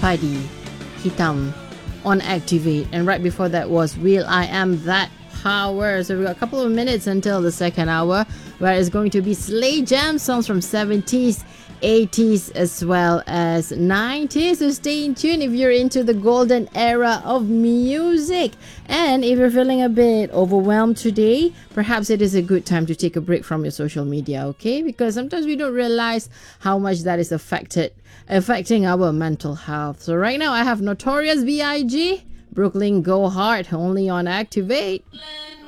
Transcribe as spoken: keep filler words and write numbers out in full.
Padi Hitam on Activate. And right before that was Will I Am That Power. So we've got a couple of minutes until the second hour, where it's going to be Slay Jam songs from seventies, eighties as well as nineties. So stay in tune if you're into the golden era of music. And if you're feeling a bit overwhelmed today, perhaps it is a good time to take a break from your social media, okay? Because sometimes we don't realize how much that is affected affecting our mental health. So right now I have Notorious B I G, Brooklyn Go Hard, only on Activate.